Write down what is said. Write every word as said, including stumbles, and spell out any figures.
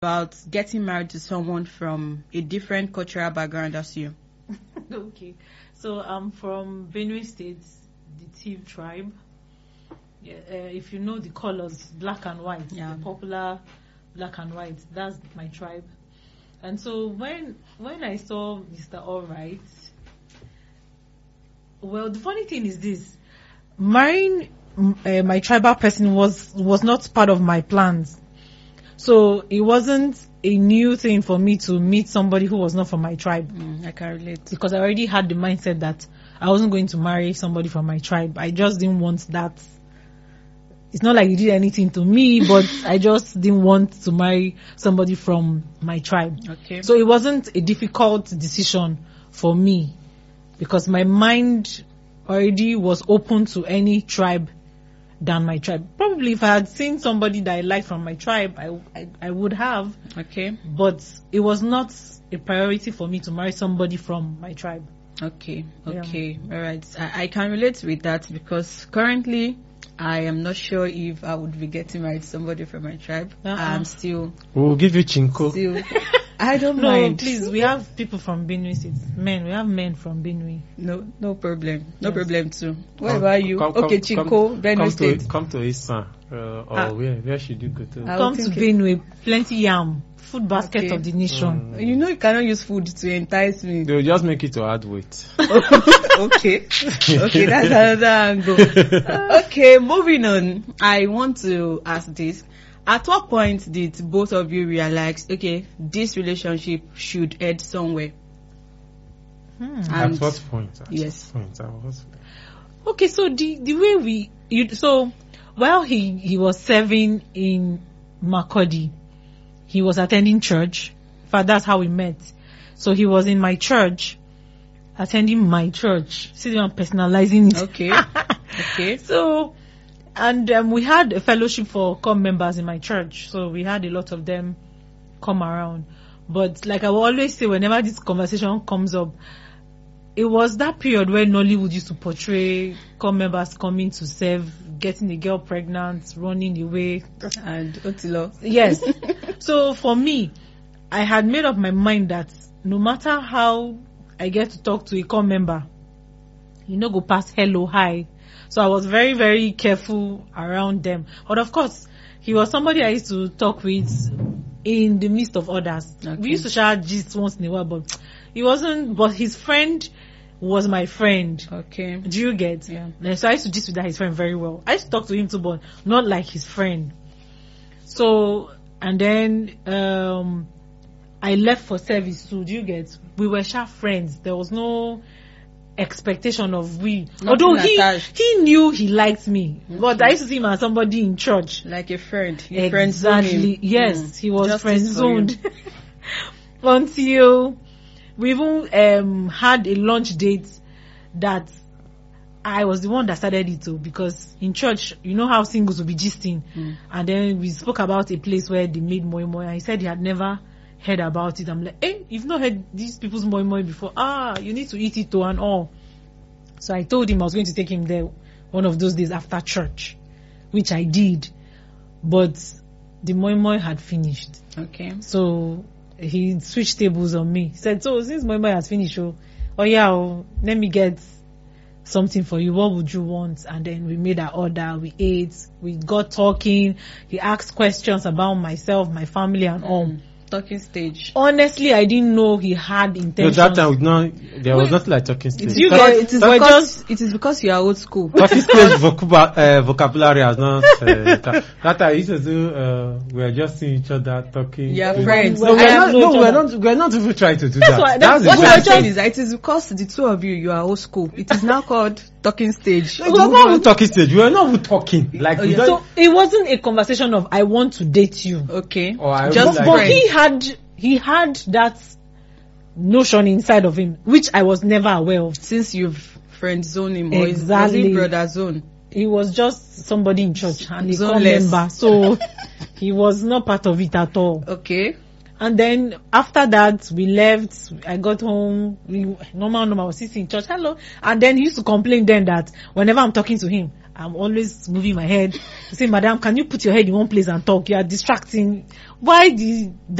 about getting married to someone from a different cultural background as you? Okay, so I'm from Benue State, the Tiv tribe. Yeah, uh, if you know the colors, black and white, Yeah. the popular black and white, that's my tribe. And so when when I saw Mister Alright, well, the funny thing is this: marrying uh, my tribal person was was not part of my plans. So it wasn't a new thing for me to meet somebody who was not from my tribe. Mm, I can relate. Because I already had the mindset that I wasn't going to marry somebody from my tribe. I just didn't want that. It's not like he did anything to me, but I just didn't want to marry somebody from my tribe. Okay. So it wasn't a difficult decision for me because my mind already was open to any tribe than my tribe. Probably if I had seen somebody that I liked from my tribe, I, I, I would have. Okay. But it was not a priority for me to marry somebody from my tribe. Okay. Yeah. Okay. All right. I, I can relate with that because currently I am not sure if I would be getting married to somebody from my tribe. Uh-uh. I'm still. We'll give you chinko. Still. I don't No, mind. please, we have people from Benue State. Men, we have men from Benue. No, no problem. No Yes. problem too. What Come- about you? come- come- okay, come- Chico, Benue come State. To, come to Isan. Uh, or Ah. where? Where should you go to? I Come would to think- Benue, plenty yam, food basket Okay. of the nation. Mm. You know you cannot use food to entice me. They'll just make it to add weight. Okay. Okay, that's another angle. Okay, moving on. I want to ask this. At what point did both of you realize, okay, this relationship should end somewhere? Hmm. And- At what point? At yes. What point? At what- Okay, so the the way we you so while he he was serving in Makurdi, he was attending church. In fact, that's how we met. So he was in my church, attending my church. See, I'm personalizing it. Okay. Okay. So, and um, we had a fellowship for core members in my church. So we had a lot of them come around. But like I will always say, whenever this conversation comes up, it was that period where Nollywood used to portray core members coming to serve, getting the girl pregnant, running away. And Otilo. Yes. So for me, I had made up my mind that no matter how I get to talk to a core member, you know, go past hello, hi. So I was very, very careful around them. But of course, he was somebody I used to talk with in the midst of others. Okay. We used to share gist once in a while, but he wasn't, but his friend was my friend. Okay. Do you get? Yeah. And so I used to gist with that his friend very well. I used to talk to him too, but not like his friend. So, and then, um, I left for service too. Do you get? We were sharp friends. There was no expectation of we. Nothing Although he attached. he knew he liked me, but I used to see him as somebody in church. Like a friend. You friend zone Exactly. him. Yes, Mm. he was Justice friend for zoned you. until we even um, had a lunch date that I was the one that started it too, because in church, you know how singles will be gisting, Mm. and then we spoke about a place where they made moi moi, and he said he had never heard about it. I'm like, hey, you've not heard these people's moi moi before? Ah, you need to eat it too and all. So I told him I was going to take him there one of those days after church, which I did, but the moi moi had finished. Okay. So he switched tables on me. He said, so since moi moi has finished, oh, oh yeah, oh, let me get something for you. What would you want? And then we made our order. We ate. We got talking. He asked questions about myself, my family, and all. Mm. Talking stage. Honestly, I didn't know he had No, intentions. that time, no, there was Wait. nothing like talking stage. You Because guys- it is we're because it is because you are old school. Talking stage vocab- uh, vocabulary has not. Uh, that, that time I used to do. Uh, we were just seeing each other talking. Yeah, We- friends. No, We we're have not. no No, each we're other. not. We're not even trying to do That's that. why- That's that's the What what I'm I saying just- is that it is because the two of you, you are old school. It is now called talking stage. It was not even talking stage. We were not even talking. Like Oh, we yeah. don't. So it wasn't a conversation of I want to date you. Okay. Or I Just would like- But friends. he had he had that notion inside of him, which I was never aware of. Since you've friend zone him, or is- was Exactly. he brother zone? He was just somebody in church and a core Zoneless. member, so he was not part of it at all. Okay. And then after that, we left. I got home. We, normal, normal. I was sitting in church. Hello. And then he used to complain then that whenever I'm talking to him, I'm always moving my head. He say, Madam, can you put your head in one place and talk? You are distracting. Why did